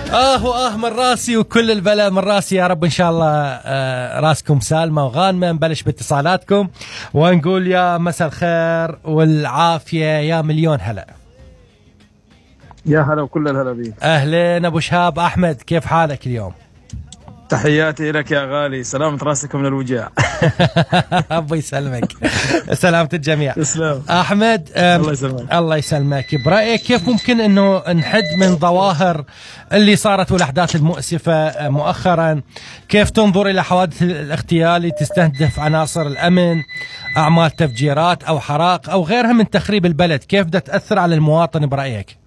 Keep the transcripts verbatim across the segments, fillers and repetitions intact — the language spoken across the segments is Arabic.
آه وآه من راسي وكل البلاء من راسي يا رب. إن شاء الله آه راسكم سالمة وغانمة. نبلش باتصالاتكم ونقول يا مساء الخير والعافية يا مليون هلا. يا هلا وكل الهلا بيك. أهلين أبو شهاب أحمد، كيف حالك اليوم؟ تحياتي لك يا غالي، سلامة راسك من الوجاع. الله يسلمك. سلامة الجميع. تسلم أحمد. الله يسلمك. الله يسلمك. برأيك كيف ممكن أنه نحد من ظواهر اللي صارت والأحداث المؤسفة مؤخرا؟ كيف تنظر إلى حوادث الاغتيال اللي تستهدف عناصر الأمن، أعمال تفجيرات أو حراق أو غيرها من تخريب البلد؟ كيف بدها تأثر على المواطن برأيك؟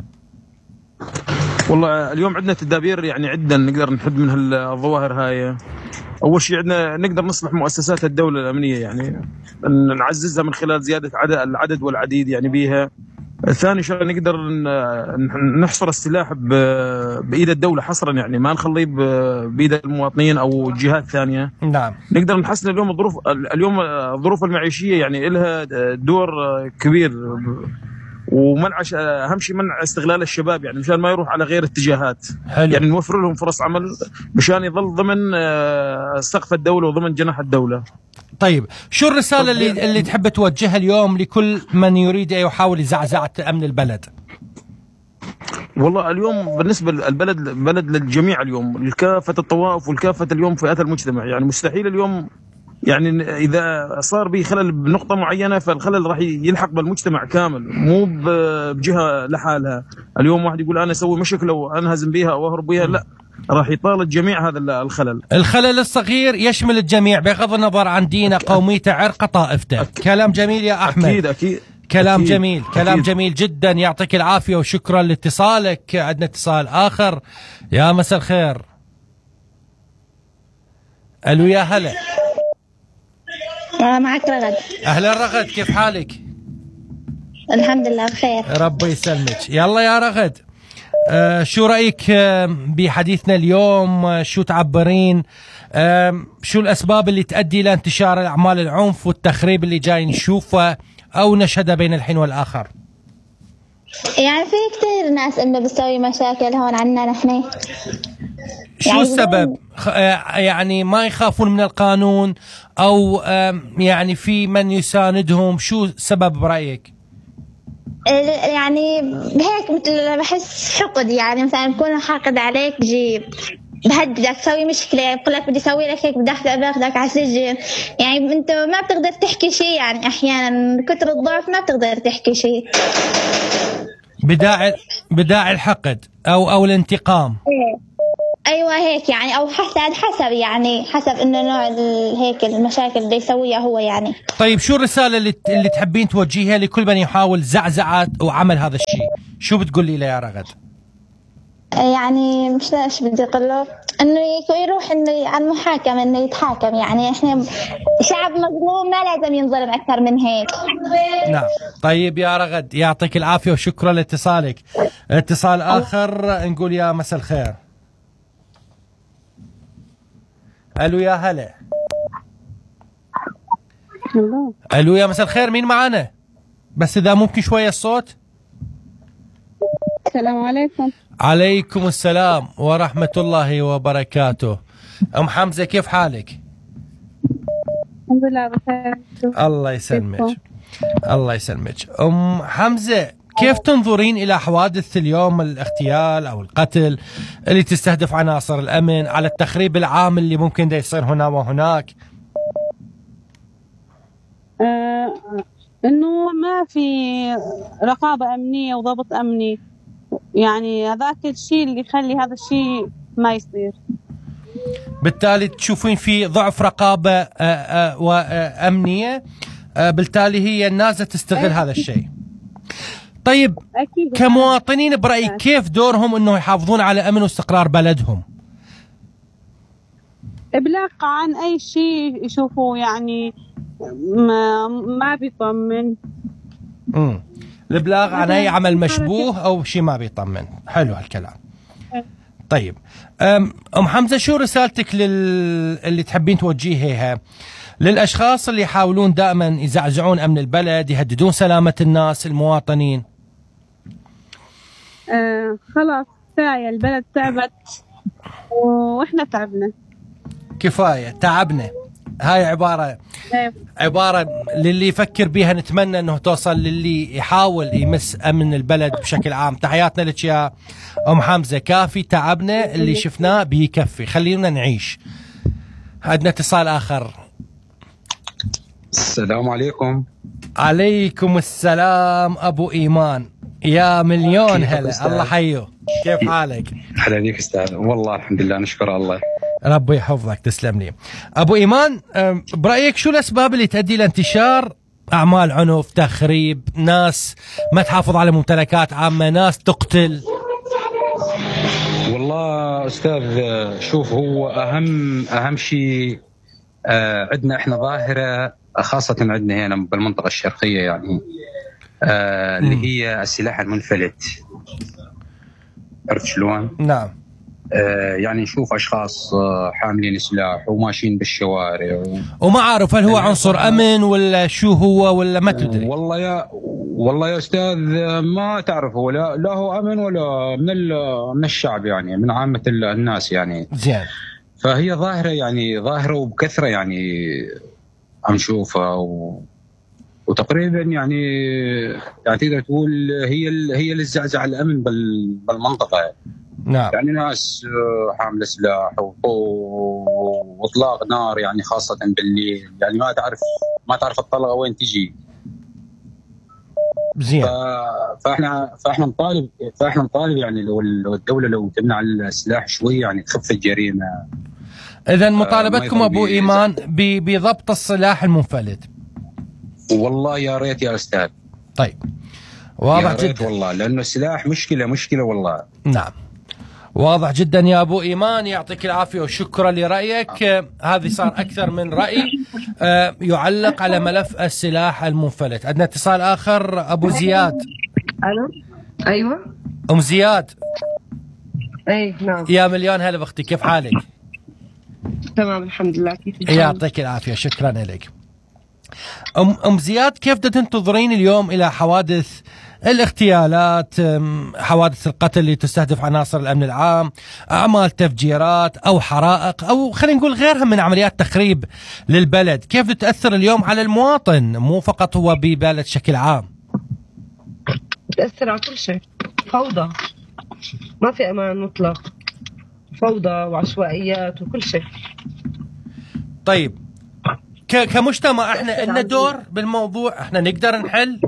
والله اليوم عندنا تدابير يعني عدة نقدر نحد من هالظواهر هاي. أول شيء عندنا نقدر نصلح مؤسسات الدولة الأمنية، يعني نعززها من خلال زيادة عدد العدد والعديد يعني بيها. ثاني شيء نقدر نحصر السلاح بإيد الدولة حصرا، يعني ما نخليه بإيد المواطنين أو جهات ثانية. نعم. نقدر نحسن اليوم الظروف اليوم الظروف المعيشية يعني لها دور كبير، ومنع اهم شيء منع استغلال الشباب، يعني مشان ما يروح على غير اتجاهات. حلو. يعني نوفر لهم فرص عمل مشان يظل ضمن سقف الدولة وضمن جناح الدولة. طيب شو الرسالة اللي اللي تحب توجهها اليوم لكل من يريد أن يحاول زعزعة أمن البلد؟ والله اليوم بالنسبة للبلد بلد للجميع اليوم، لكافة الطوائف والكافة اليوم فئات المجتمع. يعني مستحيل اليوم يعني إذا صار به خلل بنقطة معينة فالخلل راح يلحق بالمجتمع كامل، مو بجهة لحالها. اليوم واحد يقول أنا أسوي مشكلة وأنهزم بها أو أهرب بها، لا، راح يطال الجميع هذا الخلل. الخلل الصغير يشمل الجميع بغض النظر عن دينه، قوميته، عرقه، طائفته. أكيد. كلام جميل يا أحمد. أكيد أكيد. كلام أكيد. جميل. كلام أكيد. جميل جدا. يعطيك العافية وشكرا لاتصالك. عندنا اتصال آخر. يا مساء الخير. ألو يا هلا. معك رغد. أهلا رغد، كيف حالك؟ الحمد لله بخير. ربي يسلمك. يلا يا رغد، آه شو رأيك آه بحديثنا اليوم؟ آه شو تعبرين؟ آه شو الأسباب اللي تؤدي إلى انتشار أعمال العنف والتخريب اللي جاي نشوفه أو نشهده بين الحين والآخر؟ يعني في كتير ناس إنه بتسوي مشاكل هون عنا نحن. شو يعني السبب؟ يعني ما يخافون من القانون أو يعني في من يساندهم؟ شو السبب برأيك؟ يعني هيك مثل بحس حقد، يعني مثلا يكون حاقد عليك جيب بهددك تسوي مشكلة، بقول لك بدي اسوي لك هيك، بدي باخذك على السجن. يعني انت ما بتقدر تحكي شيء، يعني احيانا كثر الضعف ما بتقدر تحكي شيء بداعي بداعي الحقد او او الانتقام. ايوه هيك يعني، او حسب حسب يعني حسب انه نوع هيك المشاكل اللي يسويها هو يعني. طيب شو الرسالة اللي اللي تحبين توجهيها لكل من يحاول زعزعة وعمل هذا الشيء؟ شو بتقولي له يا رغد؟ يعني مش ايش بدي اقول له، انه يروح انه على المحاكمه، انه يتحاكم. يعني احنا شعب مظلوم، ما لازم ينظلم اكثر من هيك. نعم. طيب يا رغد يعطيك العافيه وشكرا لاتصالك. اتصال اخر نقول يا مساء الخير. الو يا هلا. الو يا مساء الخير، مين معنا؟ بس اذا ممكن شويه الصوت. السلام عليكم. عليكم السلام ورحمة الله وبركاته. أم حمزة كيف حالك؟ الحمد لله بخير. الله يسلمك. الله يسلمك. أم حمزة كيف تنظرين إلى حوادث اليوم، الاغتيال أو القتل اللي تستهدف عناصر الأمن، على التخريب العام اللي ممكن دا يصير هنا وهناك؟ آه إنه ما في رقابة أمنية وضبط أمني، يعني هذاك الشيء اللي يخلي هذا الشيء ما يصير. بالتالي تشوفين في ضعف رقابة وأمنية، بالتالي هي الناس تستغل أكيد. هذا الشيء. طيب أكيد. كمواطنين برأيك كيف دورهم انه يحافظون على امن واستقرار بلدهم؟ ابلاغ عن اي شيء يشوفوه يعني ما ما بيطمن. امم الابلاغ عن اي عمل مشبوه او شيء ما بيطمن. حلو هالكلام. طيب ام حمزه شو رسالتك لل اللي تحبين توجهيها للاشخاص اللي يحاولون دائما يزعزعون امن البلد، يهددون سلامه الناس المواطنين؟ آه خلاص كفاية، البلد تعبت وإحنا تعبنا. كفاية تعبنا، هاي عبارة عبارة للي يفكر بيها. نتمنى انه توصل للي يحاول يمس امن البلد بشكل عام. تحياتنا لك يا ام حمزة. كافي تعبنا، اللي شفناه بيكفي، خلينا نعيش. عندنا اتصال اخر. السلام عليكم. عليكم السلام ابو ايمان، يا مليون هلا، الله حيه. كيف حالك؟ هلا بيك استاذ. والله الحمد لله نشكر الله. ربي يحفظك، تسلم لي. ابو ايمان، برايك شو الاسباب اللي تؤدي لانتشار اعمال عنف، تخريب، ناس ما تحافظ على ممتلكات عامه، ناس تقتل؟ والله استاذ شوف، هو اهم اهم شيء آه عندنا احنا ظاهره خاصه عندنا هنا بالمنطقه الشرقيه يعني آه اللي هي السلاح المنفلت. عرفت شلون؟ نعم. آه يعني نشوف اشخاص آه حاملين سلاح وماشيين بالشوارع و... وما عارف هل هو عنصر امن ولا شو هو، ولا ما تدري. والله يا والله يا استاذ ما تعرف، هو لا, لا هو امن ولا من من الشعب يعني، من عامه الناس يعني. زين. فهي ظاهره يعني ظاهره وبكثره يعني عم نشوفها و... وتقريبا يعني يعني تقدر تقول هي ال... هي اللي زعزع الامن بال... بالمنطقه. نعم. يعني ناس حامله سلاح واطلاق نار يعني خاصه بالليل، يعني ما تعرف ما تعرف الطلقه وين تجي. زين. ف... فاحنا فاحنا نطالب فاحنا نطالب يعني لو الدوله لو تمنع السلاح شوي يعني تخف الجريمه. اذا مطالبتكم ابو ايمان ب... بضبط السلاح المنفلت. والله يا ريت يا استاذ. طيب واضح جدا والله، لانه السلاح مشكله مشكله والله. نعم واضح جدا يا ابو ايمان، يعطيك العافيه وشكرا لرايك. آه. هذه صار اكثر من راي آه يعلق على ملف السلاح المنفلت. عندنا اتصال اخر. ابو زياد. الو. ايوه ام زياد. اي نعم. يا مليون هلا باختي، كيف حالك؟ تمام الحمد لله. كيف يعطيك العافيه، شكرا لك. ام ام زياد، كيف تنتظرين اليوم الى حوادث الاغتيالات، حوادث القتل اللي تستهدف عناصر الأمن العام، أعمال تفجيرات أو حرائق أو خلينا نقول غيرها من عمليات تخريب للبلد؟ كيف تأثر اليوم على المواطن، مو فقط هو ببلد بشكل عام؟ تأثر على كل شيء. فوضى، ما في أمان مطلق، فوضى وعشوائيات وكل شيء. طيب كمجتمع احنا لنا دور بالموضوع؟ احنا نقدر نحل؟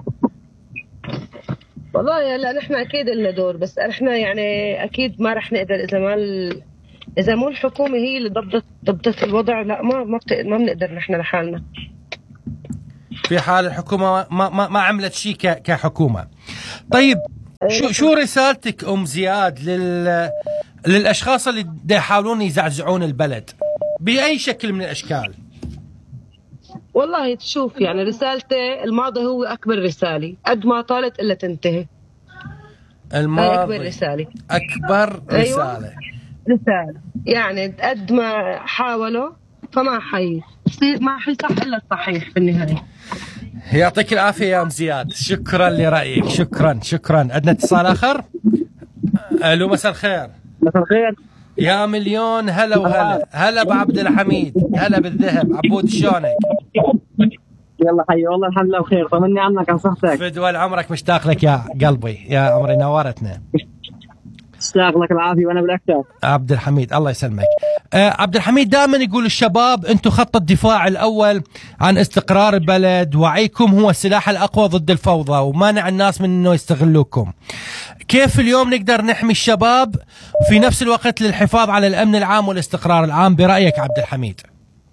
والله لا، نحن اكيد لنا دور، بس احنا يعني اكيد ما رح نقدر اذا ما ال... اذا مو الحكومه هي اللي ضبطت ضبطت الوضع، لا ما ما, بت... ما بنقدر نحن لحالنا. في حال الحكومه ما ما, ما عملت شيء ك... كحكومه. طيب شو شو رسالتك ام زياد لل للاشخاص اللي يحاولون يزعزعون البلد باي شكل من الاشكال؟ والله تشوف يعني رسالته، الماضي هو أكبر رسالة، قد ما طالت إلا تنتهي. الماضي أكبر رسالة. أكبر رسالة. أيوة. رسالة يعني قد ما حاولوا فما حي ما حيصح إلا الصحيح في النهاية. يعطيك العافية يا أم زياد، شكرا لرأيك. شكرا شكرا. عندنا اتصال آخر. ألو مساء الخير. مساء الخير. يا مليون هلا وهلا. هلا بعبد الحميد، هلا بالذهب. عبود شلونك؟ يلا حي والله الحمد لله بخير. طمني عنك عن صحتك. فدوى عمرك، مشتاق لك يا قلبي يا عمري، نورتنا. اشتاق لك العافيه وانا بالاكثر. عبد الحميد الله يسلمك. آه عبد الحميد، دائما يقول الشباب انتم خط الدفاع الاول عن استقرار البلد، وعيكم هو السلاح الاقوى ضد الفوضى ومانع الناس من انه يستغلوكم. كيف اليوم نقدر نحمي الشباب في نفس الوقت للحفاظ على الامن العام والاستقرار العام برايك عبد الحميد؟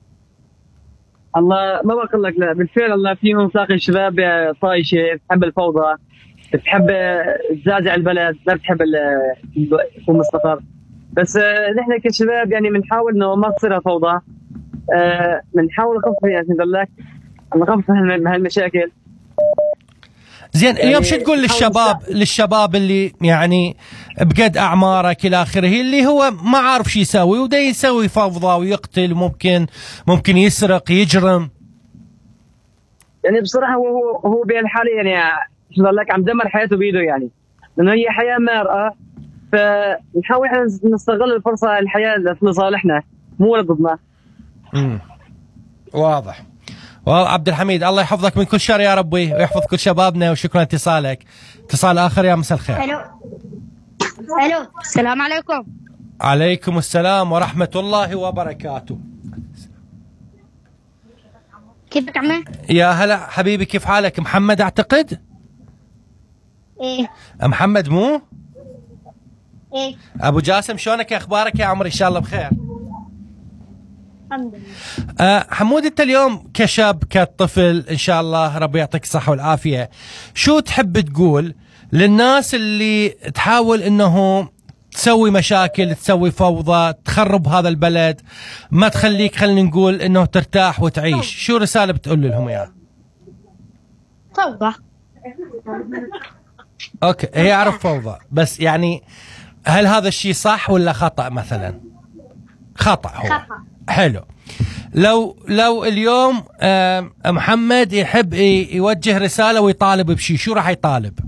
الله ما بقول لك لا، بالفعل الله فيهم ساقي الشباب طايشه، تحب الفوضى، بتحب تزعزع البلد، ما بتحب يكون مستقر. بس نحن كشباب يعني بنحاول انه ما تصير فوضى، بنحاول نخفف يعني نقول لك نخفف هالمشاكل. زين اليوم شو تقول للشباب للشباب اللي يعني بقد اعمارك الى اخره، اللي هو ما عارف شو يسوي ودا يسوي فوضى ويقتل، ممكن ممكن يسرق يجرم؟ يعني بصراحه هو هو بهالحاله يعني شو لك عم دمر حياته بيده، يعني لانه هي حياه مارقه فنحاول احنا نستغل الفرصه الحياه لصالحنا مو ضدنا. امم واضح. والله عبد الحميد الله يحفظك من كل شر يا ربي ويحفظ كل شبابنا، وشكرا لاتصالك. اتصال اخر يا مساء الخير. الو الو السلام عليكم. عليكم السلام ورحمة الله وبركاته. كيفك عمي؟ يا هلا حبيبي، كيف حالك؟ محمد اعتقد؟ ايه محمد مو؟ ايه ابو جاسم شلونك، اخبارك يا عمري؟ ان شاء الله بخير. الحمد لله. أه حمود، انت اليوم كشاب كطفل ان شاء الله ربي يعطيك الصحة والعافية، شو تحب تقول للناس اللي تحاول انه تسوي مشاكل، تسوي فوضى، تخرب هذا البلد، ما تخليك خلينا نقول انه ترتاح وتعيش؟ شو رسالة بتقول لهم اياها؟ فوضى. اوكي، هي اعرف فوضى، بس يعني هل هذا الشيء صح ولا خطأ مثلا؟ خطأ هو. خطأ. حلو. لو لو اليوم محمد يحب يوجه رسالة ويطالب بشيء، شو راح يطالب؟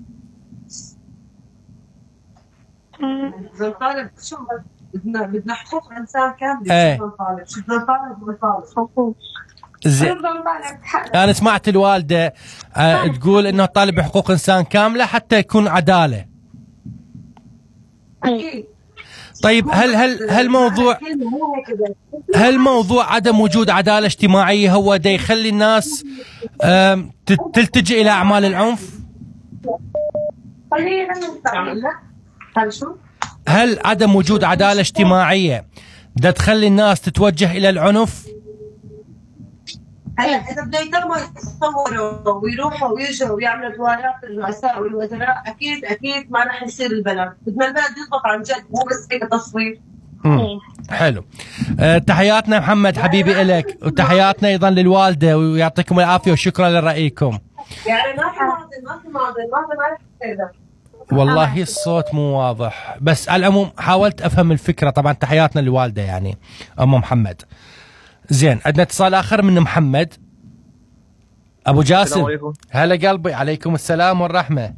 بدنا نطالب شو بدنا بدنا حقوق انسان كامله. ايه. شو بدنا نطالب؟ شو بدنا نطالب ونطالب حقوق. زين. انا سمعت الوالده أه تقول انه طالب بحقوق انسان كامله حتى يكون عداله. اكيد. طيب هل هل هل موضوع هل موضوع عدم وجود عداله اجتماعيه هو دا يخلي الناس تلتجئ الى اعمال العنف؟ هل عدم وجود عداله اجتماعيه دا تخلي الناس تتوجه الى العنف؟ هلا اذا بده يضلوا يتصوروا ويروحوا ويجوا ويعملوا حوارات الرؤساء والوزراء، اكيد اكيد ما راح يصير البلد، بدنا البلد يضبط عن جد مو بس هيك تصوير. امم حلو. أه تحياتنا محمد حبيبي إلك، وتحياتنا ايضا للوالده، ويعطيكم العافيه وشكرا لرأيكم. يعني ما في ماضي ما في ماضي ما في ما راح يصير. والله الصوت مو واضح، بس على العموم حاولت افهم الفكره. طبعا تحياتنا للوالده يعني ام محمد. زين، عندنا اتصال اخر من محمد. ابو جاسم. السلام عليكم. هلا قلبي. عليكم السلام والرحمه.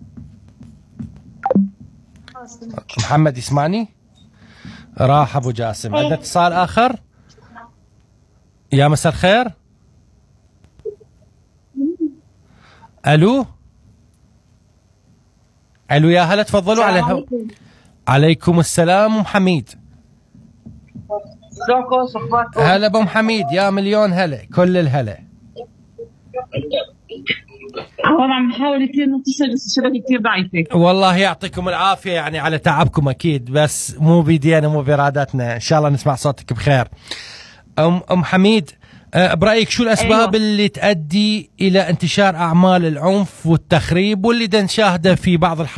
محمد يسمعني؟ راح ابو جاسم. عندنا اتصال اخر. يا مساء الخير. الو الو يا هلا، تفضلوا على الهواء. عليكم السلام ام حميد. شلونكم؟ شو اخباركم؟ هلا ابو حميد، يا مليون هلا، كل الهلا. والله عم نحاول كثير نتصل بس الشبكه كثير ضعيفه. والله يعطيكم العافيه يعني على تعبكم اكيد، بس مو بيدينا مو بارادتنا. ان شاء الله نسمع صوتك بخير. ام ام حميد، أه برايك شو الاسباب أيوة. اللي تؤدي الى انتشار اعمال العنف والتخريب واللي نشاهده في بعض الحالات